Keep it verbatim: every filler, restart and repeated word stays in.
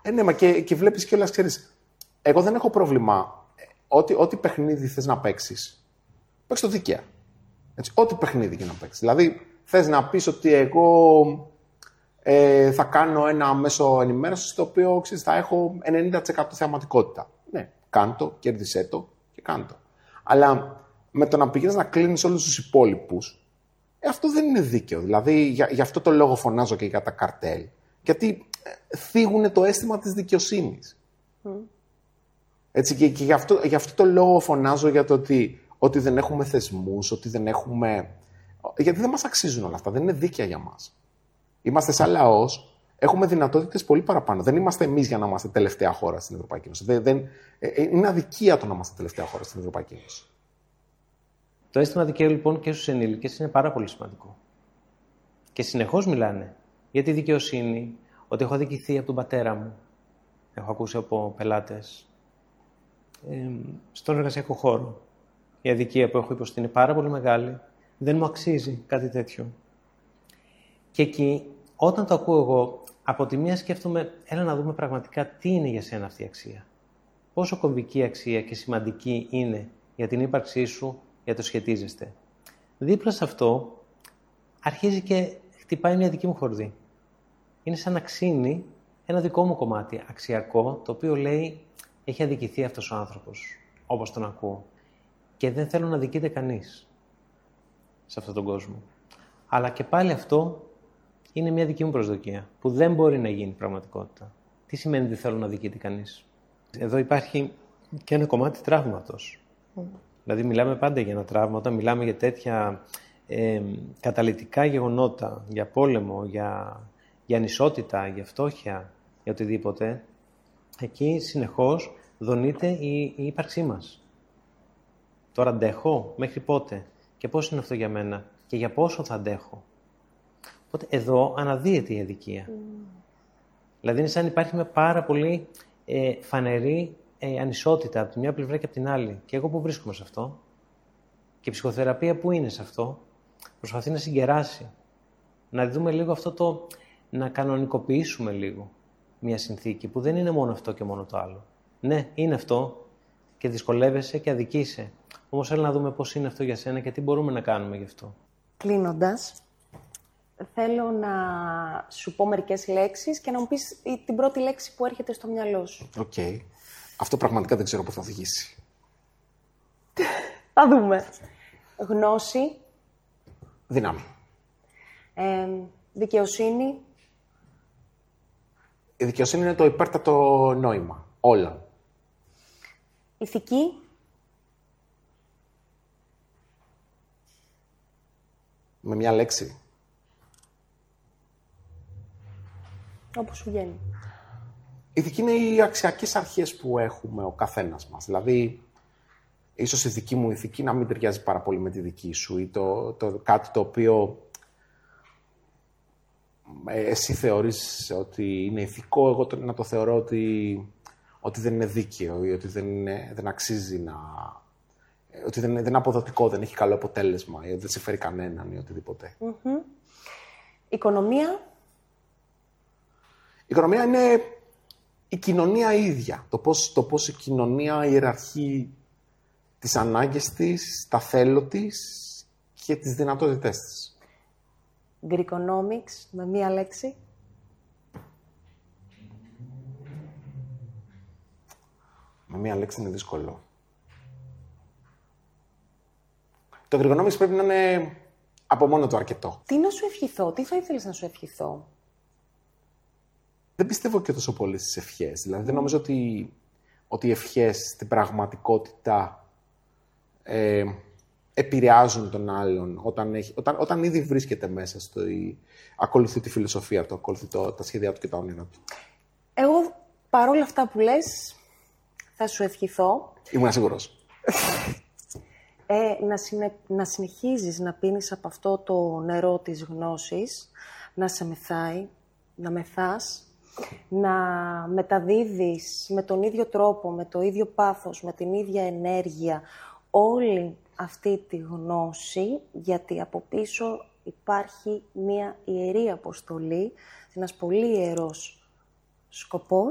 Ε, ναι, μα και, και βλέπεις κιόλας, ξέρεις, εγώ δεν έχω πρόβλημα. Ό,τι, ό,τι παιχνίδι θες να παίξεις, παίξ' το δίκαια. Έτσι, ό,τι παιχνίδι και να παίξεις. Δηλαδή, θες να πεις ότι εγώ ε, θα κάνω ένα μέσο ενημέρωσης στο οποίο, ξέρεις, θα έχω ενενήντα τοις εκατό θεαματικότητα. Ναι, κάντο, κέρδισέ το και κάντο. Αλλά με το να πηγαίνεις να κλείνεις όλους τους υπόλοιπους, ε, αυτό δεν είναι δίκαιο. Δηλαδή, για, για αυτό το λόγο φωνάζω και για τα καρτέλ. Γιατί ε, θίγουν το αίσθημα της δικαιοσύνης. Mm. Έτσι, και, και γι' αυτό, γι' αυτό το λόγο φωνάζω για το ότι, ότι δεν έχουμε θεσμούς, ότι δεν έχουμε... Γιατί δεν μας αξίζουν όλα αυτά, δεν είναι δίκαια για μας. Είμαστε σαν λαός, έχουμε δυνατότητες πολύ παραπάνω. Δεν είμαστε εμείς για να είμαστε τελευταία χώρα στην Ευρωπαϊκή Ένωση. Δεν, δεν, είναι αδικία το να είμαστε τελευταία χώρα στην Ευρωπαϊκή Ένωση. Το αίσθημα δικαίου λοιπόν και στους ενήλικες είναι πάρα πολύ σημαντικό. Και συνεχώς μιλάνε για τη δικαιοσύνη, ότι έχω αδικηθεί από τον πατέρα μου. Έχω ακούσει από πελάτες. Ε, στον εργασιακό χώρο. Η αδικία που έχω υποστεί είναι πάρα πολύ μεγάλη. Δεν μου αξίζει κάτι τέτοιο. Και εκεί, όταν το ακούω εγώ, από τη μία σκέφτομαι, έλα να δούμε πραγματικά τι είναι για σένα αυτή η αξία. Πόσο κομβική αξία και σημαντική είναι για την ύπαρξή σου, για το σχετίζεστε. Δίπλα σε αυτό, αρχίζει και χτυπάει μια δική μου χορδή. Είναι σαν να ξύνει ένα δικό μου κομμάτι αξιακό, το οποίο λέει, έχει αδικηθεί αυτός ο άνθρωπος, όπως τον ακούω. Και δεν θέλω να δικείται κανείς σε αυτόν τον κόσμο. Αλλά και πάλι αυτό είναι μια δική μου προσδοκία, που δεν μπορεί να γίνει πραγματικότητα. Τι σημαίνει δεν θέλω να δικείται κανείς? Εδώ υπάρχει και ένα κομμάτι τραύματος. Mm. Δηλαδή μιλάμε πάντα για ένα τραύμα, όταν μιλάμε για τέτοια ε, καταλυτικά γεγονότα, για πόλεμο, για, για ανισότητα, για φτώχεια, για οτιδήποτε, εκεί συνεχώς δονείται η, η ύπαρξή μας. Τώρα αντέχω, μέχρι πότε και πώς είναι αυτό για μένα και για πόσο θα αντέχω. Οπότε εδώ αναδύεται η αδικία. Mm. Δηλαδή είναι σαν υπάρχει με πάρα πολύ ε, φανερή ε, ανισότητα από τη μια πλευρά και από την άλλη. Και εγώ που βρίσκομαι σε αυτό και η ψυχοθεραπεία που είναι σε αυτό, προσπαθεί να συγκεράσει. Να δούμε λίγο αυτό το, να κανονικοποιήσουμε λίγο μια συνθήκη που δεν είναι μόνο αυτό και μόνο το άλλο. Ναι, είναι αυτό και δυσκολεύεσαι και αδικείσαι. Όμως έλα να δούμε πώς είναι αυτό για σένα και τι μπορούμε να κάνουμε γι' αυτό. Κλείνοντας, θέλω να σου πω μερικές λέξεις και να μου πεις την πρώτη λέξη που έρχεται στο μυαλό σου. Οκ. Okay. Αυτό πραγματικά δεν ξέρω πώς θα οδηγήσει. Θα δούμε. Γνώση. Δύναμη. Ε, δικαιοσύνη. Η δικαιοσύνη είναι το υπέρτατο νόημα. Όλα. Ηθική. Με μια λέξη. Όπως σου βγαίνει. Η ηθική είναι οι αξιακές αρχές που έχουμε ο καθένας μας. Δηλαδή, ίσως η δική μου ηθική να μην ταιριάζει πάρα πολύ με τη δική σου ή το, το, κάτι το οποίο εσύ θεωρείς ότι είναι ηθικό, εγώ το, να το θεωρώ ότι, ότι δεν είναι δίκαιο ή ότι δεν, είναι, δεν αξίζει να... ότι δεν, δεν είναι αποδοτικό, δεν έχει καλό αποτέλεσμα ή ότι δεν σε φέρει κανέναν ή οτιδήποτε. Mm-hmm. Οικονομία. Η οικονομία είναι η κοινωνία ίδια. Το πώς, το πώς η κοινωνία ιεραρχεί τις ανάγκες της, τα θέλω της και τις δυνατότητές της. Greekonomics, με μία λέξη. Με μία λέξη είναι δύσκολο. Το Greekonomics πρέπει να είναι από μόνο του αρκετό. Τι να σου ευχηθώ, τι θα ήθελες να σου ευχηθώ? Δεν πιστεύω και τόσο πολύ στις ευχές. Δηλαδή, δεν νομίζω ότι, ότι οι ευχές στην πραγματικότητα ε, επηρεάζουν τον άλλον όταν, έχει, όταν, όταν ήδη βρίσκεται μέσα στο ή ακολουθεί τη φιλοσοφία του, ακολουθεί το, τα σχέδιά του και τα όνειρα του. Εγώ, παρόλα αυτά που λες, θα σου ευχηθώ. Ήμουν σίγουρος. Ε, να, συνε, να συνεχίζεις να πίνεις από αυτό το νερό της γνώσης, να σε μεθάει, να μεθάς, να μεταδίδεις με τον ίδιο τρόπο, με το ίδιο πάθος, με την ίδια ενέργεια όλη αυτή τη γνώση, γιατί από πίσω υπάρχει μία ιερή αποστολή, ένας πολύ ιερός σκοπός.